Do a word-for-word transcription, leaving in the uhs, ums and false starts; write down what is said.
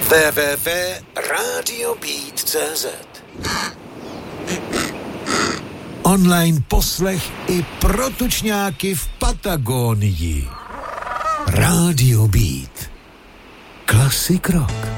w w w tečka radio beat tečka cé zet. Online poslech i pro tučňáky v Patagonii. Radio Beat. Classic rock.